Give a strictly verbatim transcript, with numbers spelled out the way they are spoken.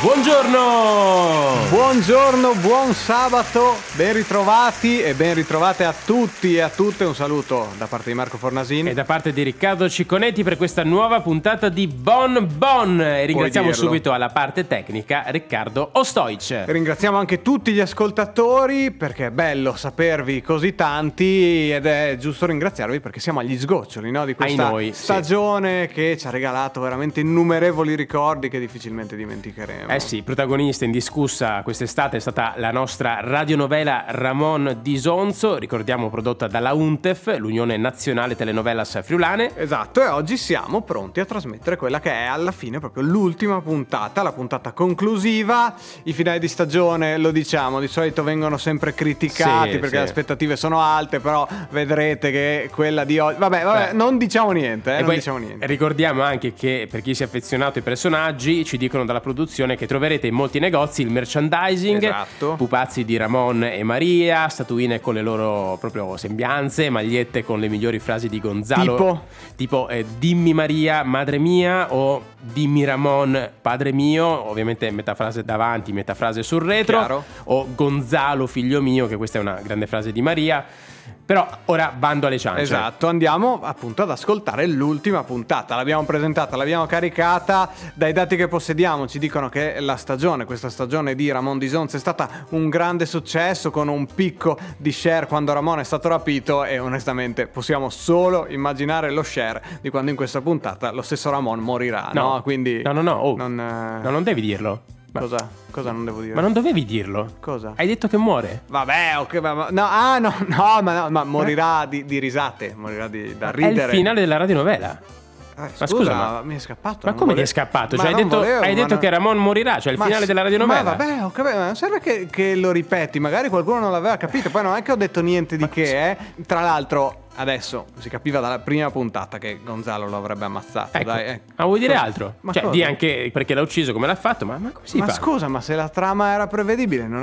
Buongiorno! Buongiorno, buon sabato, ben ritrovati e ben ritrovate a tutti e a tutte. Un saluto da parte di Marco Fornasini E da parte di Riccardo Cicconetti per questa nuova puntata di Bon Bon. E ringraziamo dirlo. subito alla parte tecnica Riccardo Ostoic. Ringraziamo anche tutti gli ascoltatori perché è bello sapervi così tanti ed è giusto ringraziarvi perché siamo agli sgoccioli, no? Di questa Ai noi, stagione sì. Che ci ha regalato veramente innumerevoli ricordi che difficilmente dimenticheremo. Eh sì, protagonista indiscussa quest'estate è stata la nostra radionovela Ramon di Isonzo, ricordiamo prodotta dalla UNTEF, l'Unione Nazionale Telenovelas Friulane. Esatto, e oggi siamo pronti a trasmettere quella che è alla fine proprio l'ultima puntata, la puntata conclusiva. I finali di stagione, lo diciamo, di solito vengono sempre criticati Sì, perché sì. le aspettative sono alte, però vedrete che quella di oggi... Vabbè, vabbè, Beh. non diciamo niente, eh, E non poi diciamo niente. ricordiamo anche che per chi si è affezionato ai personaggi ci dicono dalla produzione che troverete in molti negozi il merchandising, Esatto. pupazzi di Ramon e Maria, statuine con le loro proprio sembianze, magliette con le migliori frasi di Gonzalo, Tipo? tipo eh, dimmi Maria madre mia o dimmi Ramon padre mio, ovviamente metà frase davanti, metà frase sul retro. Chiaro. O Gonzalo figlio mio, che questa è una grande frase di Maria. Però ora bando alle ciance. Esatto, andiamo appunto ad ascoltare l'ultima puntata. L'abbiamo presentata, l'abbiamo caricata. Dai dati che possediamo ci dicono che la stagione, questa stagione di Ramon di Isonzo è stata un grande successo, con un picco di share quando Ramon è stato rapito, e onestamente possiamo solo immaginare lo share di quando in questa puntata lo stesso Ramon morirà, no? No, Quindi no, no, no, oh. non, eh, No, non devi dirlo. Ma, cosa, cosa non devo dire? ma non dovevi dirlo. Cosa? Hai detto che muore. Vabbè, ok, ma, ma- no, ah, no, no, ma, no, ma morirà di, di risate, morirà di, da È ridere. il finale della radionovela. Eh, Ma scusa, scusa, ma- mi è scappato. Ma non come ti volevo- è scappato? Ma Cioè, hai non detto, volevo, hai ma detto non- che Ramon morirà, cioè il Ma finale sì, della radionovela. Ma vabbè, ho capito, ma non serve che, che lo ripeti, magari qualcuno non l'aveva capito. Poi non è che ho detto niente di che, eh. Tra l'altro, adesso si capiva dalla prima puntata che Gonzalo lo avrebbe ammazzato. Ecco. Dai, eh. Ma vuoi dire Cosa? altro? Ma cioè, cosa? di anche perché l'ha ucciso, come l'ha fatto, ma, ma come si Ma fa? scusa, ma se la trama era prevedibile, non